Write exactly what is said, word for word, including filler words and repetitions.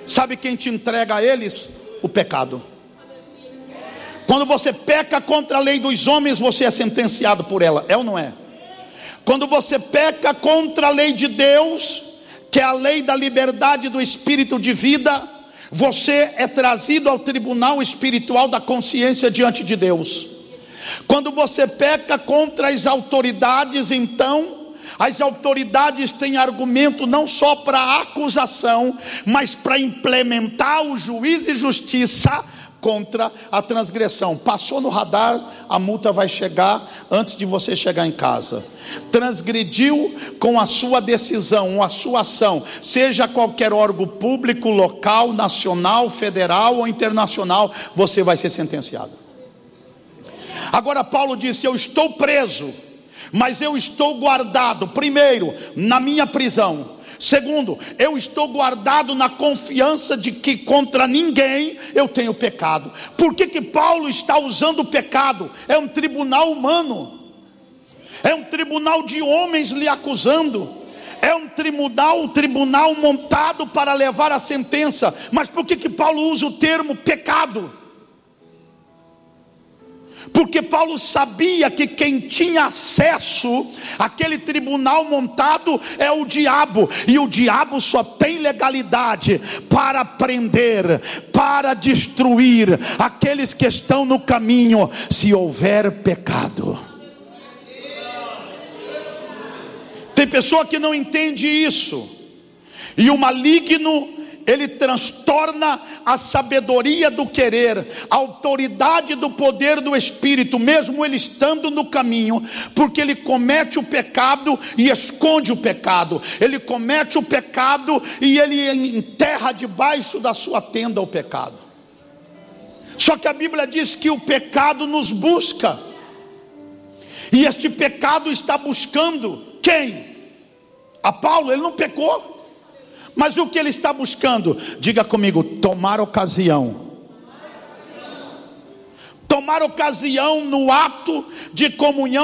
Sabe quem te entrega a eles? O pecado. Quando você peca contra a lei dos homens, você é sentenciado por ela, é ou não é? Quando você peca contra a lei de Deus, que é a lei da liberdade do espírito de vida, você é trazido ao tribunal espiritual da consciência diante de Deus. Quando você peca contra as autoridades, então as autoridades têm argumento não só para acusação, mas para implementar o juízo e justiça contra a transgressão. Passou no radar, a multa vai chegar antes de você chegar em casa. Transgrediu com a sua decisão, a sua ação, seja qualquer órgão público, local, nacional, federal ou internacional, você vai ser sentenciado. Agora Paulo disse: eu estou preso, mas eu estou guardado, primeiro, na minha prisão. Segundo, eu estou guardado na confiança de que contra ninguém eu tenho pecado. Por que que Paulo está usando o pecado? É um tribunal humano, é um tribunal de homens lhe acusando, é um tribunal, um tribunal montado para levar a sentença. Mas por que que Paulo usa o termo pecado? Porque Paulo sabia que quem tinha acesso àquele tribunal montado é o diabo, e o diabo só tem legalidade para prender, para destruir aqueles que estão no caminho, se houver pecado. Tem pessoa que não entende isso, e o maligno, ele transtorna a sabedoria do querer, a autoridade do poder do Espírito, mesmo ele estando no caminho, porque ele comete o pecado e esconde o pecado, ele comete o pecado e ele enterra debaixo da sua tenda o pecado. Só que a Bíblia diz que o pecado nos busca, e este pecado está buscando quem? A Paulo. Ele não pecou, mas o que ele está buscando? Diga comigo: tomar ocasião. Tomar ocasião no ato de comunhão